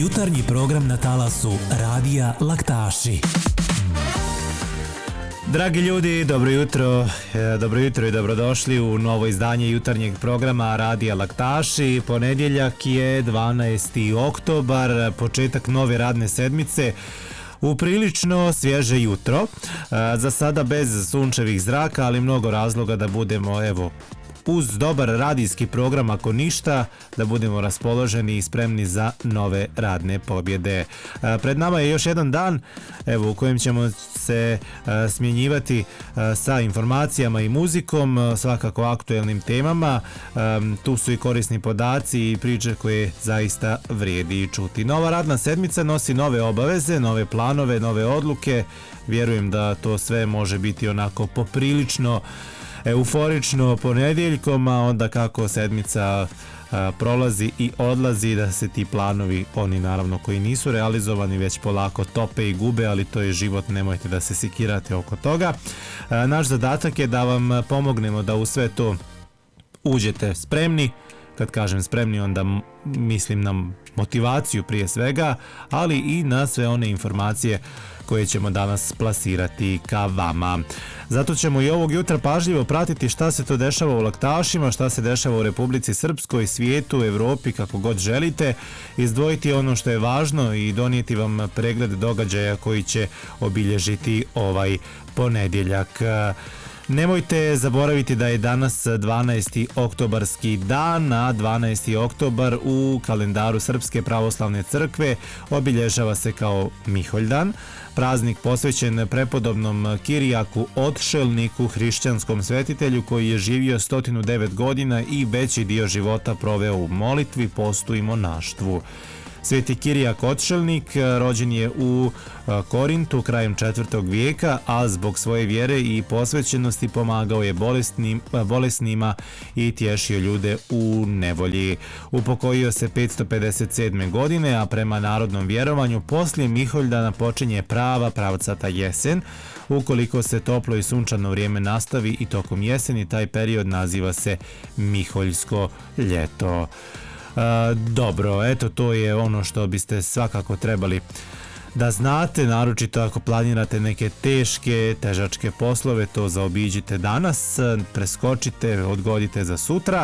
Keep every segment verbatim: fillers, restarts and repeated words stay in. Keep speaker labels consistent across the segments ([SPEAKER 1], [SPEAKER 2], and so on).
[SPEAKER 1] Jutarnji program na talasu Radija Laktaši. Dragi ljudi, dobro jutro, dobro jutro i dobrodošli u novo izdanje jutarnjeg programa Radija Laktaši. Ponedjeljak je dvanaesti oktobar, početak nove radne sedmice. U prilično svježe jutro, za sada bez sunčevih zraka, ali mnogo razloga da budemo, evo, uz dobar radijski program, ako ništa, da budemo raspoloženi i spremni za nove radne pobjede. Pred nama je još jedan dan, evo, u kojem ćemo se smjenjivati sa informacijama i muzikom, svakako aktuelnim temama. Tu su i korisni podaci i priče koje zaista vrijedi čuti. Nova radna sedmica nosi nove obaveze, nove planove, nove odluke. Vjerujem da to sve može biti onako poprilično euforično ponedjeljkom, a onda kako sedmica a, prolazi i odlazi, da se ti planovi, oni naravno koji nisu realizovani, već polako tope i gube, ali to je život, nemojte da se sikirate oko toga. A, naš zadatak je da vam pomognemo da u sve to uđete spremni. Kad kažem spremni, onda mislim na motivaciju prije svega, ali i na sve one informacije koje ćemo danas plasirati ka vama. Zato ćemo i ovog jutra pažljivo pratiti šta se to dešava u Laktašima, šta se dešava u Republici Srpskoj, svijetu, Evropi, kako god želite, izdvojiti ono što je važno i donijeti vam pregled događaja koji će obilježiti ovaj ponedjeljak. Nemojte zaboraviti da je danas dvanaesti oktobarski dan, a dvanaesti oktobar u kalendaru Srpske pravoslavne crkve obilježava se kao Miholjdan, praznik posvećen prepodobnom Kirijaku Otšelniku, hrišćanskom svetitelju koji je živio sto devet godina i veći dio života proveo u molitvi, postu i monaštvu. Sveti Kirijak Otšelnik rođen je u Korintu krajem četvrtog vijeka, a zbog svoje vjere i posvećenosti pomagao je bolesnim, bolesnima i tješio ljude u nevolji. Upokojio se petsto pedeset sedme. godine, a prema narodnom vjerovanju poslije Miholjdana počinje prava pravcata jesen. Ukoliko se toplo i sunčano vrijeme nastavi i tokom jeseni, taj period naziva se Miholjsko ljeto. Uh, dobro, eto, to je ono što biste svakako trebali da znate, naročito ako planirate neke teške, težačke poslove, to zaobiđite danas, preskočite, odgodite za sutra.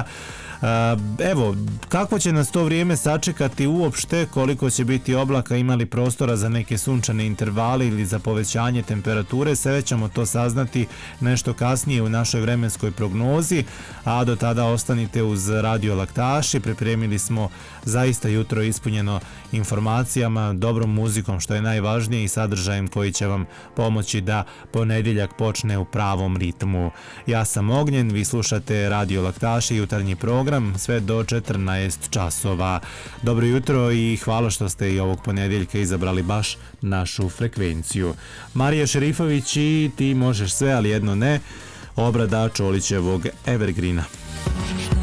[SPEAKER 1] Evo, kako će nas to vrijeme sačekati uopšte, koliko će biti oblaka, imali prostora za neke sunčane intervale ili za povećanje temperature, sve ćemo to saznati nešto kasnije u našoj vremenskoj prognozi, a do tada ostanite uz Radio Laktaši. Pripremili smo zaista jutro ispunjeno informacijama, dobrom muzikom, što je najvažnije, i sadržajem koji će vam pomoći da ponedjeljak počne u pravom ritmu. Ja sam Ognjen, vi slušate Radio Laktaši, jutarnji program, sve do četrnaest časova. Dobro jutro i hvala što ste i ovog ponedjeljka izabrali baš našu frekvenciju. Marija Šerifović i Ti možeš sve, ali jedno ne, obrada Čolićevog Evergreena.